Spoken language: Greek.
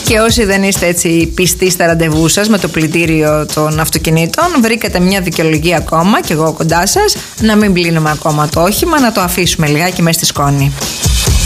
Και όσοι δεν είστε έτσι πιστοί στα ραντεβού σας με το πλυντήριο των αυτοκινήτων, βρήκατε μια δικαιολογία ακόμα, κι εγώ κοντά σας, να μην πλύνουμε ακόμα το όχημα, να το αφήσουμε λιγάκι μέσα στη σκόνη.